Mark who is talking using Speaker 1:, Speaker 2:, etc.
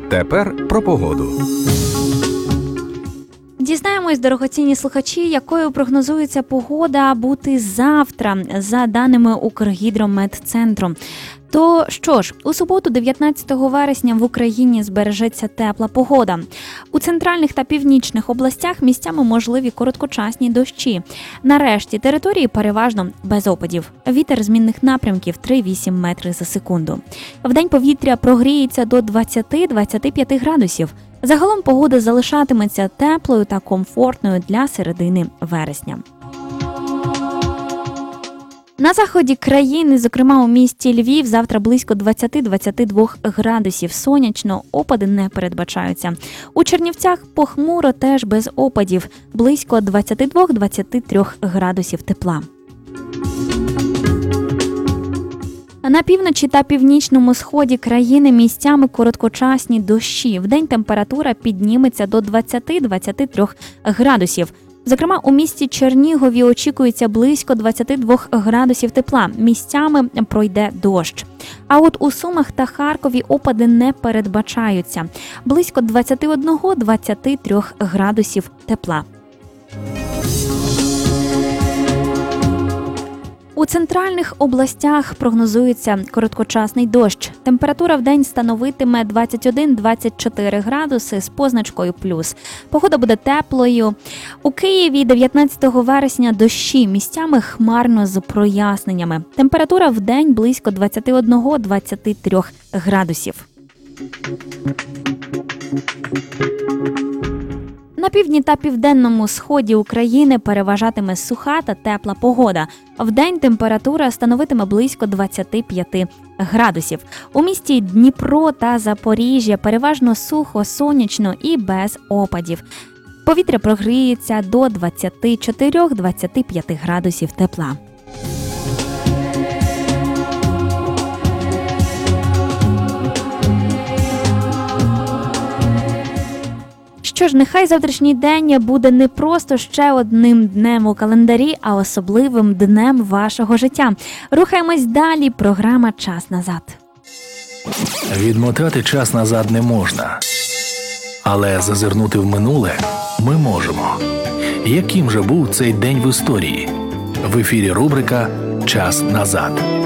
Speaker 1: Тепер про погоду.
Speaker 2: Дізнаємось, дорогоцінні слухачі, якою прогнозується погода бути завтра, за даними Укргідрометцентру. То що ж, у суботу, 19 вересня, в Україні збережеться тепла погода. У центральних та північних областях місцями можливі короткочасні дощі. На решті території переважно без опадів. Вітер змінних напрямків 3-8 метрів за секунду. Вдень повітря прогріється до 20-25 градусів. Загалом погода залишатиметься теплою та комфортною для середини вересня. На заході країни, зокрема у місті Львів, завтра близько 20-22 градусів. Сонячно, опади не передбачаються. У Чернівцях похмуро, теж без опадів, близько 22-23 градусів тепла. На півночі та північному сході країни місцями короткочасні дощі. Вдень температура підніметься до 20-23 градусів. Зокрема, у місті Чернігові очікується близько 22 градусів тепла. Місцями пройде дощ. А от у Сумах та Харкові опади не передбачаються. Близько 21-23 градусів тепла. У центральних областях прогнозується короткочасний дощ. Температура вдень становитиме 21-24 градуси з позначкою плюс. Погода буде теплою. У Києві 19 вересня дощі, місцями хмарно з проясненнями. Температура вдень близько 21-23 градусів. На півдні та південному сході України переважатиме суха та тепла погода. Вдень температура становитиме близько 25 градусів. У місті Дніпро та Запоріжжя переважно сухо, сонячно і без опадів. Повітря прогріється до 24-25 градусів тепла. Що ж, нехай завтрашній день буде не просто ще одним днем у календарі, а особливим днем вашого життя. Рухаємось далі. Програма «Час назад».
Speaker 3: Відмотати час назад не можна. Але зазирнути в минуле ми можемо. Яким же був цей день в історії? В ефірі рубрика «Час назад».